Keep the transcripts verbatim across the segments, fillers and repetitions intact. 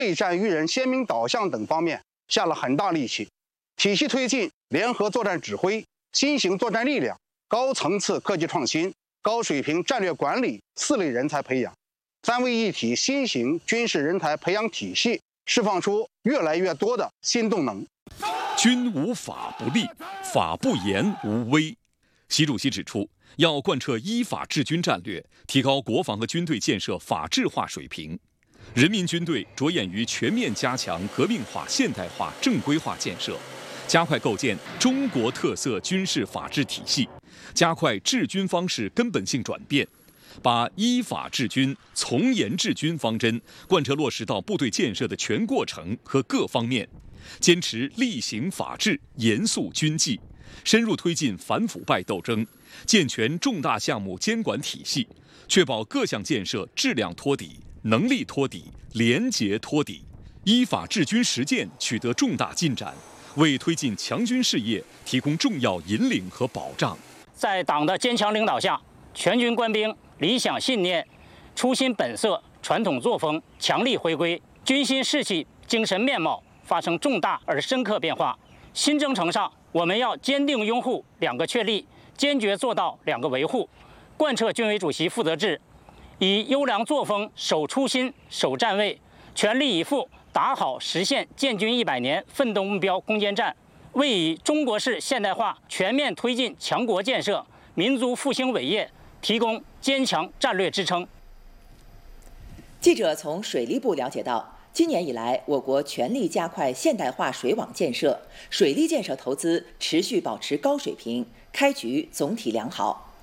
备战育人、鲜明导向等方面下了很大力气，体系推进联合作战指挥、新型作战力量、高层次科技创新、高水平战略管理四类人才培养，三位一体新型军事人才培养体系释放出越来越多的新动能。 军无法不立，法不严无威。习主席指出，要贯彻依法治军战略，提高国防和军队建设法治化水平。人民军队着眼于全面加强革命化、现代化、正规化建设，加快构建中国特色军事法治体系，加快治军方式根本性转变，把依法治军、从严治军方针贯彻落实到部队建设的全过程和各方面，坚持厉行法治、严肃军纪，深入推进反腐败斗争，健全重大项目监管体系，确保各项建设质量托底、能力托底、廉洁托底，依法治军实践取得重大进展，为推进强军事业提供重要引领和保障。 在党的坚强领导下，全军官兵理想信念、初心本色、传统作风强力回归，军心士气、精神面貌发生重大而深刻变化。新征程上，我们要坚定拥护两个确立，坚决做到两个维护，贯彻军委主席负责制，以优良作风守初心、守站位，全力以赴打好实现建军一百年奋斗目标攻坚战，为以中国式现代化全面推进强国建设、民族复兴伟业提供坚强战略支撑。 记者从水利部了解到，今年以来，我国全力加快现代化水网建设，水利建设投资持续保持高水平，开局总体良好。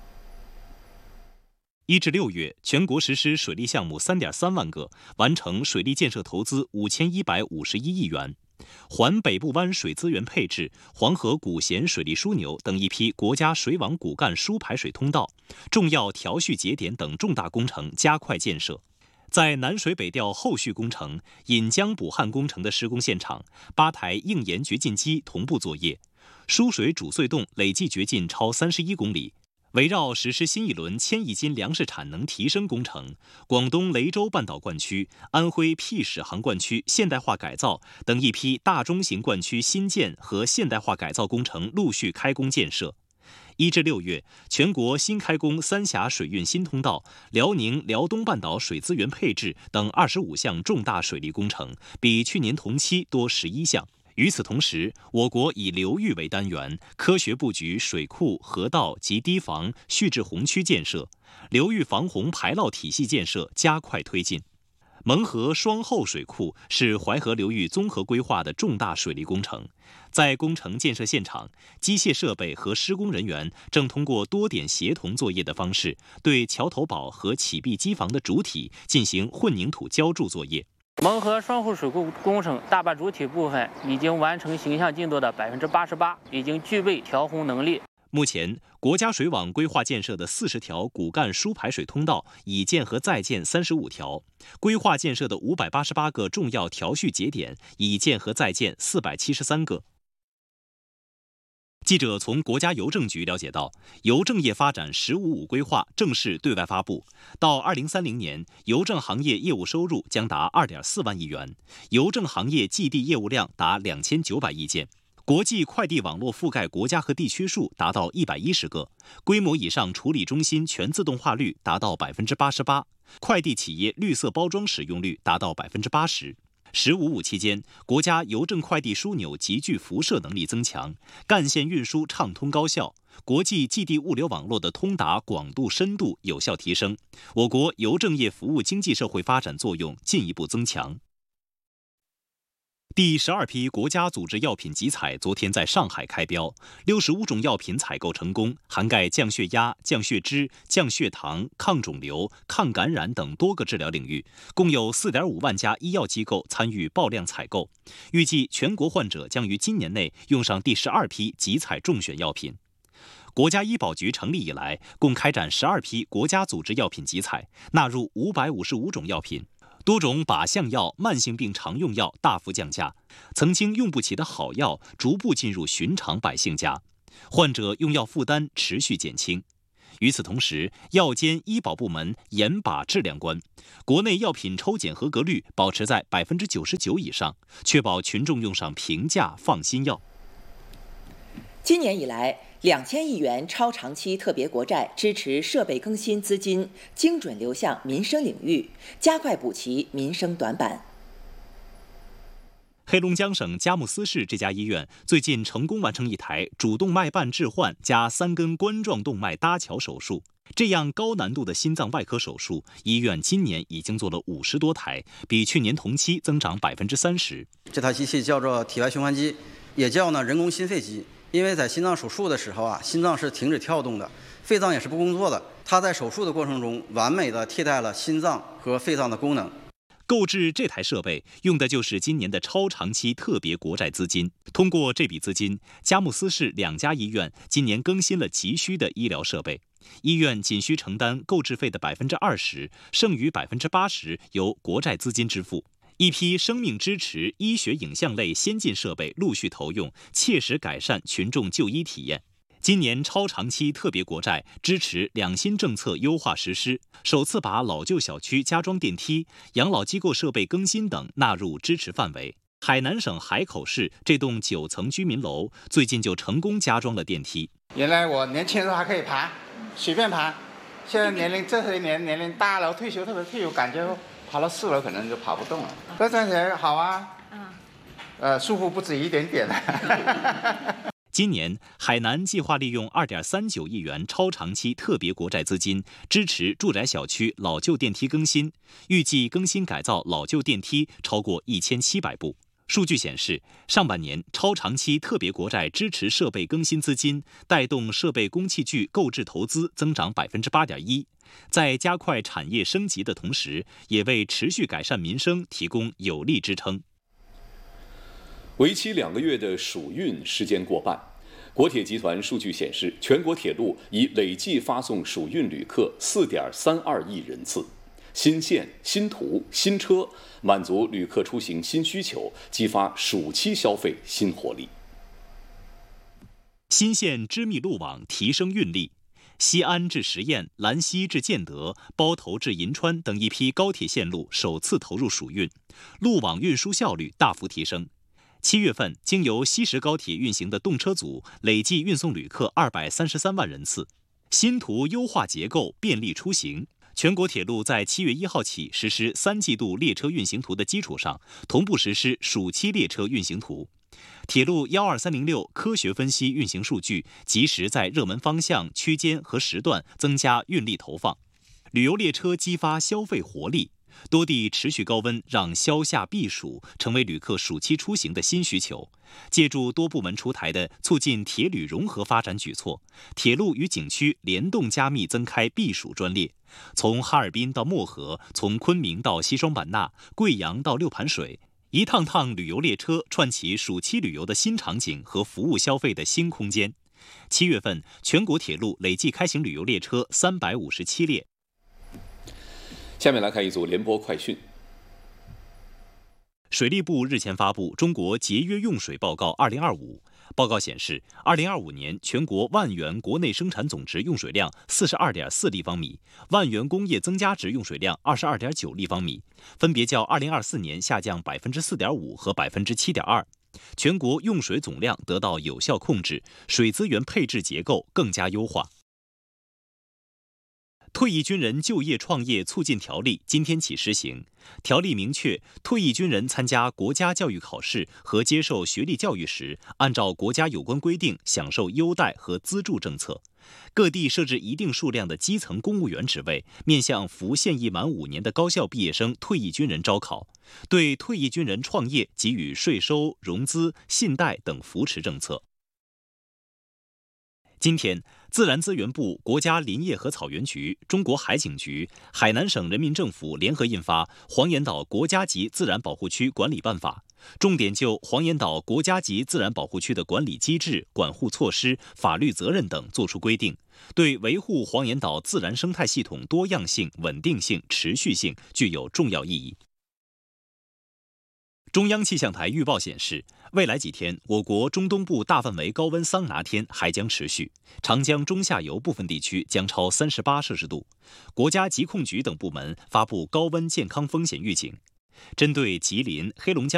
一至六月，全国实施水利项目三点三万个，完成水利建设投资五千一百五十一亿元。环北部湾水资源配置、黄河古咸水利枢纽等一批国家水网骨干输排水通道、重要调蓄节点等重大工程加快建设。在南水北调后续工程、引江补汉工程的施工现场，八台硬盐掘进机同步作业，输水主隧洞累计掘进超三十一公里。围绕实施新一轮千亿斤粮食产能提升工程，广东雷州半岛灌区、安徽辟始杭灌区现代化改造等一批大中型灌区新建和现代化改造工程陆续开工建设。一至六月，全国新开工三峡水运新通道、辽宁辽东半岛水资源配置等二十五项重大水利工程，比去年同期多十一项。与此同时，我国以流域为单元，科学布局水库、河道及堤防、蓄滞洪区建设，流域防洪排涝体系建设加快推进。蒙河双后水库是淮河流域综合规划的重大水利工程，在工程建设现场，机械设备和施工人员正通过多点协同作业的方式，对桥头堡和起壁机房的主体进行混凝土浇筑作业。 蒙河双后水库工程大坝主体部分已经完成形象进度的百分之八十八，已经具备调洪能力。 目前，国家水网规划建设的四十条骨干输排水通道已建和在建三十五条，规划建设的五百八十八个重要调蓄节点已建和在建四百七十三个。记者从国家邮政局了解到，邮政业发展“十五五”规划正式对外发布，到二零三零年，邮政行业业务收入将达二点四万亿元，邮政行业寄递业务量达两千九百亿件。国际快递网络覆盖国家和地区数达到一百一十个，规模以上处理中心全自动化率达到百分之八十八，快递企业绿色包装使用率达到百分之八十。十五五期间，国家邮政快递枢纽集聚辐射能力增强，干线运输畅通高效，国际寄递物流网络的通达广度深度有效提升，我国邮政业服务经济社会发展作用进一步增强。第十二批国家组织药品集采昨天在上海开标，六十五种药品采购成功，涵盖降血压、降血脂、降血糖、抗肿瘤、抗感染等多个治疗领域，共有 四点五万家医药机构参与爆量采购。预计全国患者将于今年内用上第十二批集采中选药品。国家医保局成立以来，共开展十二批国家组织药品集采，纳入五百五十五种药品。多种靶向药、慢性病常用药大幅降价，曾经用不起的好药逐步进入寻常百姓家，患者用药负担持续减轻。 与此同时，药监医保部门严把质量关，国内药品抽检合格率保持在百分之九十九以上，确保群众用上平价放心药。 今年以来，两千亿元超长期特别国债支持设备更新资金精准流向民生领域，加快补齐民生短板。 黑龙江省佳木斯市这家医院最近成功完成一台主动脉瓣置换加三根冠状动脉搭桥手术。这样高难度的心脏外科手术，医院今年已经做了五十多台，比去年同期增长百分之三十。 这台机器叫做体外循环机，也叫呢人工心肺机。因为在心脏手术的时候啊，心脏是停止跳动的，肺脏也是不工作的。它在手术的过程中，完美的替代了心脏和肺脏的功能。 购置这台设备用的就是今年的超长期特别国债资金。通过这笔资金，佳木斯市两家医院今年更新了急需的医疗设备，医院仅需承担购置费的百分之二十，剩余百分之八十由国债资金支付。一批生命支持、医学影像类先进设备陆续投用，切实改善群众就医体验。今年超长期特别国债支持两新政策优化实施，首次把老旧小区加装电梯、养老机构设备更新等纳入支持范围。海南省海口市这栋九层居民楼最近就成功加装了电梯。 原来我年轻的时候还可以爬，随便爬，现在年龄这些年年龄大了，退休特别退休，感觉爬到四楼可能就爬不动了。这站起来好啊，呃，舒服不止一点点了。 今年，海南计划利用二点三九亿元超长期特别国债资金，支持住宅小区老旧电梯更新，预计更新改造老旧电梯超过一千七百部。数据显示，上半年超长期特别国债支持设备更新资金带动设备工器具购置投资增长百分之八点一，在加快产业升级的同时，也为持续改善民生提供有力支撑。 为期两个月的暑运时间过半，国铁集团数据显示，全国铁路已累计发送暑运旅客四点三二亿人次。新线、新途、新车，满足旅客出行新需求，激发暑期消费新活力。 新线织密路网提升运力，西安至十堰、兰溪至建德、包头至银川等一批高铁线路首次投入暑运，路网运输效率大幅提升。七月份，经由西石高铁运行的动车组累计运送旅客二百三十三万人次。新途优化结构，便利出行。全国铁路在七月一号起实施三季度列车运行图的基础上，同步实施暑期列车运行图。铁路幺二三零六科学分析运行数据，及时在热门方向、区间和时段增加运力投放。旅游列车激发消费活力。多地持续高温，让消夏避暑成为旅客暑期出行的新需求。借助多部门出台的促进铁旅融合发展举措，铁路与景区联动加密增开避暑专列。从哈尔滨到漠河，从昆明到西双版纳，贵阳到六盘水，一趟趟旅游列车串起暑期旅游的新场景和服务消费的新空间。七月份，全国铁路累计开行旅游列车三百五十七列。 下面来看一组联播快讯。 水利部日前发布《中国节约用水报告二零二五》，报告显示，二零二五年全国万元国内生产总值用水量四十二点四立方米，万元工业增加值用水量二十二点九立方米，分别较二零二四年下降百分之四点五和百分之七点二。全国用水总量得到有效控制，水资源配置结构更加优化。退役军人就业创业促进条例今天起施行。条例明确，退役军人参加国家教育考试和接受学历教育时，按照国家有关规定享受优待和资助政策。各地设置一定数量的基层公务员职位，面向服现役满五年的高校毕业生退役军人招考，对退役军人创业给予税收、融资、信贷等扶持政策。今天，自然资源部、国家林业和草原局、中国海警局、海南省人民政府联合印发《黄岩岛国家级自然保护区管理办法》，重点就黄岩岛国家级自然保护区的管理机制、管护措施、法律责任等作出规定，对维护黄岩岛自然生态系统多样性、稳定性、持续性具有重要意义。 中央气象台预报显示，未来几天，我国中东部大范围高温桑拿天还将持续，长江中下游部分地区将超三十八摄氏度。国家疾控局等部门发布高温健康风险预警。针对吉林、黑龙江